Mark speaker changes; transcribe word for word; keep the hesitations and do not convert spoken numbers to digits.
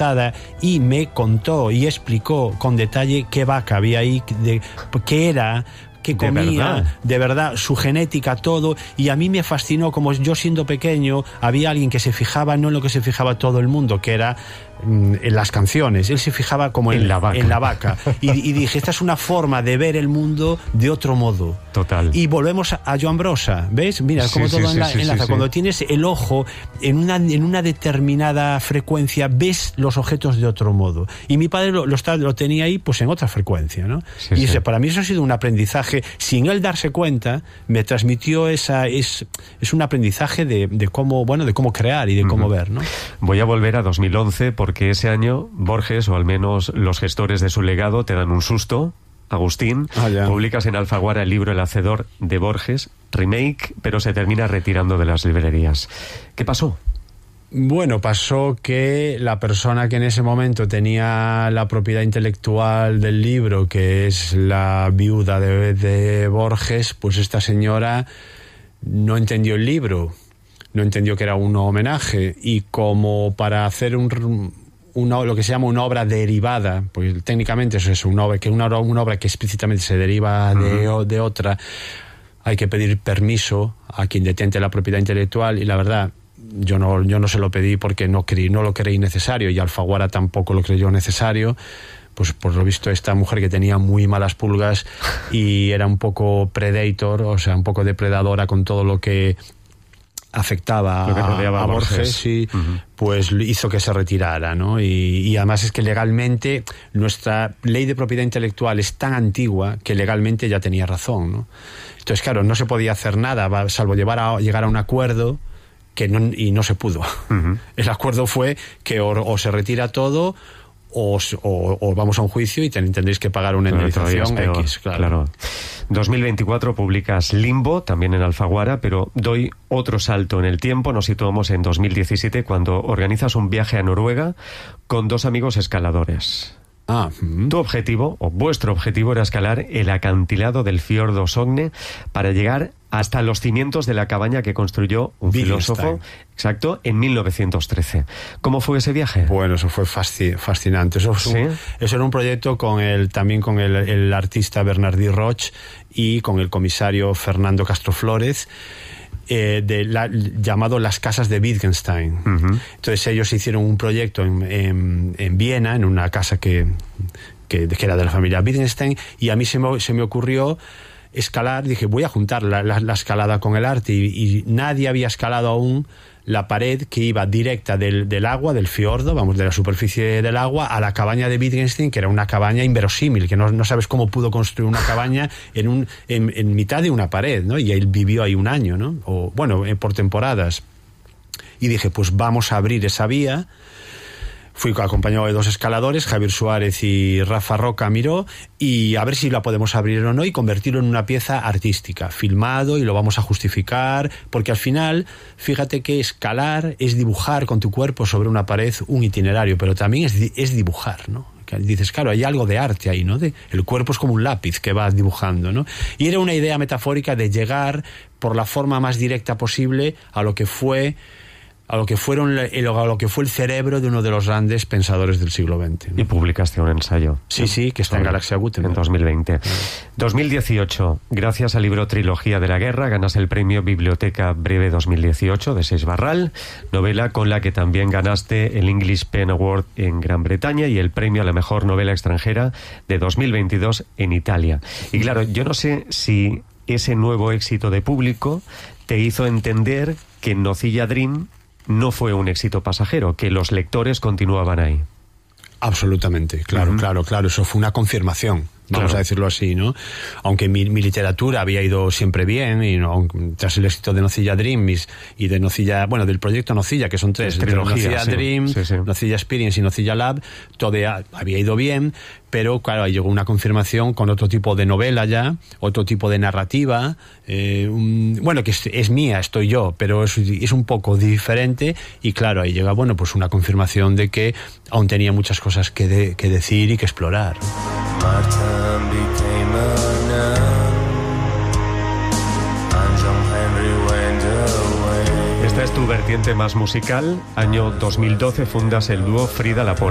Speaker 1: portada y me contó y explicó con detalle qué vaca había ahí, de, qué era, que comía, de verdad. de verdad, su genética, todo, y a mí me fascinó como yo siendo pequeño había alguien que se fijaba no en lo que se fijaba todo el mundo, que era mm, en las canciones, él se fijaba como en,
Speaker 2: en la vaca,
Speaker 1: en la vaca. Y, y dije, esta es una forma de ver el mundo de otro modo.
Speaker 2: Total.
Speaker 1: Y volvemos a, a Joan Brossa, ¿ves? Mira,
Speaker 2: sí,
Speaker 1: como
Speaker 2: sí,
Speaker 1: todo
Speaker 2: sí,
Speaker 1: enla,
Speaker 2: sí,
Speaker 1: enlaza,
Speaker 2: sí,
Speaker 1: cuando
Speaker 2: sí.
Speaker 1: tienes el ojo en una, en una determinada frecuencia, ves los objetos de otro modo. Y mi padre lo, lo, está, lo tenía ahí pues en otra frecuencia, ¿no?
Speaker 2: Sí,
Speaker 1: y
Speaker 2: sí.
Speaker 1: ese, para mí eso ha sido un aprendizaje, sin él darse cuenta, me transmitió esa, es, es un aprendizaje de, de cómo, bueno, de cómo crear y de cómo uh-huh. ver, ¿no?
Speaker 2: Voy a volver a dos mil once porque ese año Borges, o al menos los gestores de su legado, te dan un susto. Agustín,
Speaker 1: ah,
Speaker 2: publicas en Alfaguara el libro El Hacedor de Borges, remake, pero se termina retirando de las librerías. ¿Qué pasó?
Speaker 1: Bueno, pasó que la persona que en ese momento tenía la propiedad intelectual del libro, que es la viuda de, de Borges, pues esta señora no entendió el libro, no entendió que era un homenaje, y como para hacer un... Una, lo que se llama una obra derivada, pues técnicamente eso es una obra que, una, una obra que explícitamente se deriva de, uh-huh. de otra, hay que pedir permiso a quien detente la propiedad intelectual, y la verdad yo no, yo no se lo pedí porque no, creí, no lo creí necesario, y Alfaguara tampoco lo creyó necesario. Pues por lo visto esta mujer, que tenía muy malas pulgas y era un poco predator, o sea, un poco depredadora con todo lo que afectaba
Speaker 2: lo que rodeaba
Speaker 1: a, a Borges, Borges y uh-huh. pues hizo que se retirara, ¿no? Y, y además es que legalmente nuestra ley de propiedad intelectual es tan antigua que legalmente ya tenía razón, ¿no? Entonces, claro, no se podía hacer nada salvo llevar a, llegar a un acuerdo que no, y no se pudo. Uh-huh. El acuerdo fue que o, o se retira todo o, o, o vamos a un juicio y ten, tendréis que pagar una indemnización X. Claro.
Speaker 2: claro. dos mil veinticuatro publicas Limbo, también en Alfaguara, pero doy otro salto en el tiempo. Nos situamos en dos mil diecisiete, cuando organizas un viaje a Noruega con dos amigos escaladores.
Speaker 1: Ah, mm.
Speaker 2: Tu objetivo, o vuestro objetivo, era escalar el acantilado del fiordo Sogne para llegar hasta los cimientos de la cabaña que construyó un filósofo, exacto, en mil novecientos trece. ¿Cómo fue ese viaje?
Speaker 1: Bueno, eso fue fasc- fascinante. Eso,
Speaker 2: ¿Sí?
Speaker 1: un, eso era un proyecto con el, también con el, el artista Bernardí Roch y con el comisario Fernando Castro Flórez. Eh, de la, llamado Las Casas de Wittgenstein. Uh-huh. Entonces ellos hicieron un proyecto en, en, en Viena, en una casa que, que, que era de la familia Wittgenstein, y a mí se me, se me ocurrió escalar. Dije, voy a juntar la, la, la escalada con el arte, y, y nadie había escalado aún la pared que iba directa del, del agua, del fiordo, vamos, de la superficie del agua, a la cabaña de Wittgenstein, que era una cabaña inverosímil, que no, no sabes cómo pudo construir una cabaña en, un, en, en mitad de una pared, ¿no? Y él vivió ahí un año, ¿no? O, bueno, por temporadas. Y dije, pues vamos a abrir esa vía. Fui acompañado de dos escaladores, Javier Suárez y Rafa Roca Miró, y a ver si la podemos abrir o no y convertirlo en una pieza artística, filmado, y lo vamos a justificar, porque al final, fíjate que escalar es dibujar con tu cuerpo sobre una pared un itinerario, pero también es, es dibujar, ¿no? Que dices, claro, hay algo de arte ahí, ¿no? De, el cuerpo es como un lápiz que vas dibujando, ¿no? Y era una idea metafórica de llegar por la forma más directa posible a lo que fue a lo que fueron a lo que fue el cerebro de uno de los grandes pensadores del siglo veinte, ¿no?
Speaker 2: Y publicaste un ensayo.
Speaker 1: Sí, sí, que está en Galaxia Gutenberg.
Speaker 2: En dos mil veinte. dos mil dieciocho, gracias al libro Trilogía de la Guerra, ganas el premio Biblioteca Breve dos mil dieciocho de Seix Barral, novela con la que también ganaste el English Pen Award en Gran Bretaña y el premio a la mejor novela extranjera de dos mil veintidós en Italia. Y claro, yo no sé si ese nuevo éxito de público te hizo entender que Nocilla Dream no fue un éxito pasajero, que los lectores continuaban ahí.
Speaker 1: Absolutamente, claro, uh-huh. claro, claro, eso fue una confirmación, vamos claro. a decirlo así, ¿no? Aunque mi, mi literatura había ido siempre bien, y no, tras el éxito de Nocilla Dream y de Nocilla, bueno, del proyecto Nocilla, que son tres,
Speaker 2: trilogía,
Speaker 1: Nocilla
Speaker 2: sí.
Speaker 1: Dream,
Speaker 2: sí, sí.
Speaker 1: Nocilla Experience y Nocilla Lab, todo había ido bien, pero claro, ahí llegó una confirmación con otro tipo de novela ya, otro tipo de narrativa, eh, un, bueno, que es, es mía, estoy yo, pero es, es un poco diferente, y claro, ahí llega, bueno, pues una confirmación de que aún tenía muchas cosas que, de, que decir y que explorar.
Speaker 2: Esta es tu vertiente más musical. Año dos mil doce fundas el dúo Frida La Poli.